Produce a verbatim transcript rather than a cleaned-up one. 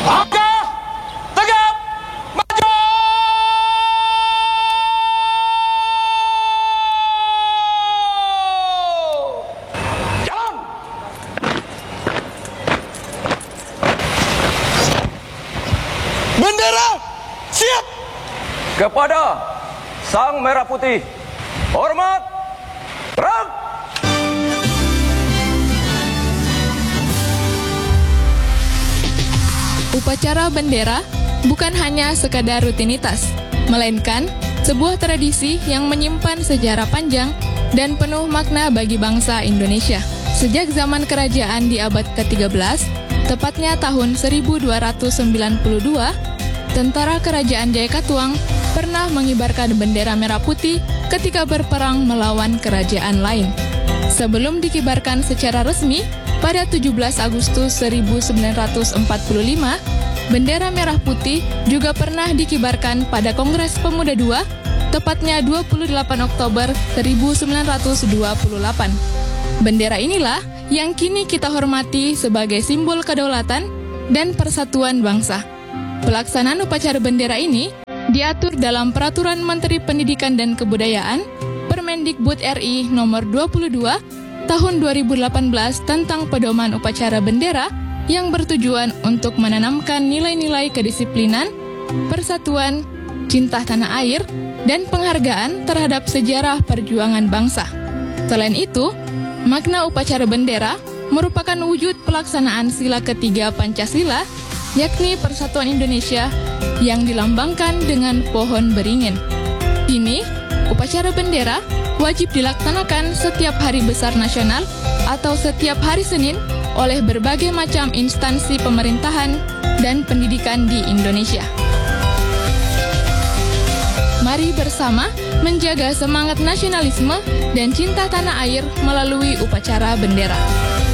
Langkah tegap maju. Jalan. Bendera siap. Kepada Sang Merah Putih, hormat, perang. Upacara bendera bukan hanya sekadar rutinitas, melainkan sebuah tradisi yang menyimpan sejarah panjang dan penuh makna bagi bangsa Indonesia. Sejak zaman kerajaan di abad ke tiga belas, tepatnya tahun seribu dua ratus sembilan puluh dua, tentara kerajaan Jayakatwang pernah mengibarkan bendera merah putih ketika berperang melawan kerajaan lain. Sebelum dikibarkan secara resmi, pada tujuh belas Agustus seribu sembilan ratus empat puluh lima, bendera merah putih juga pernah dikibarkan pada Kongres Pemuda kedua, tepatnya dua puluh delapan Oktober seribu sembilan ratus dua puluh delapan. Bendera inilah yang kini kita hormati sebagai simbol kedaulatan dan persatuan bangsa. Pelaksanaan upacara bendera ini diatur dalam Peraturan Menteri Pendidikan dan Kebudayaan Permendikbud R I nomor dua puluh dua tahun dua ribu delapan belas tentang pedoman upacara bendera yang bertujuan untuk menanamkan nilai-nilai kedisiplinan, persatuan, cinta tanah air, dan penghargaan terhadap sejarah perjuangan bangsa. Selain itu, makna upacara bendera merupakan wujud pelaksanaan sila ketiga Pancasila, yakni Persatuan Indonesia yang dilambangkan dengan pohon beringin. Ini, upacara bendera wajib dilaksanakan setiap hari besar nasional atau setiap hari Senin oleh berbagai macam instansi pemerintahan dan pendidikan di Indonesia. Mari bersama menjaga semangat nasionalisme dan cinta tanah air melalui upacara bendera.